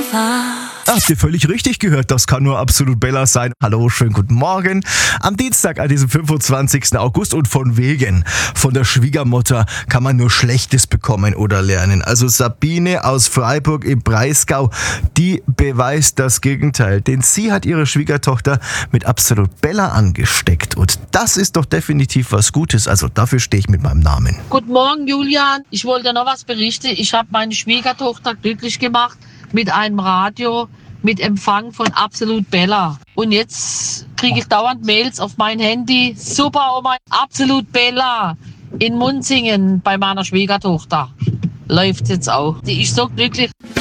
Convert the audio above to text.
Habt ihr völlig richtig gehört, das kann nur Absolut Bella sein. Hallo, schönen guten Morgen. Am Dienstag, an diesem 25. August und von wegen, von der Schwiegermutter kann man nur Schlechtes bekommen oder lernen. Also Sabine aus Freiburg im Breisgau, die beweist das Gegenteil. Denn sie hat ihre Schwiegertochter mit Absolut Bella angesteckt. Und das ist doch definitiv was Gutes. Also dafür stehe ich mit meinem Namen. Guten Morgen, Julian. Ich wollte noch was berichten. Ich habe meine Schwiegertochter glücklich gemacht mit einem Radio mit Empfang von Absolut Bella. Und jetzt kriege ich dauernd Mails auf mein Handy. Super, oh mein Absolut Bella in Munzingen bei meiner Schwiegertochter. Läuft jetzt auch. Die ist so glücklich.